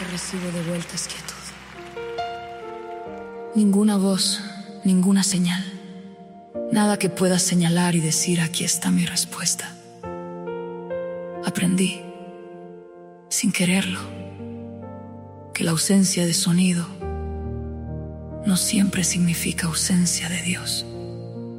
recibo de vuelta es quietud. Ninguna voz, ninguna señal. Nada que pueda señalar y decir: aquí está mi respuesta. Aprendí, sin quererlo, que la ausencia de sonido no siempre significa ausencia de Dios.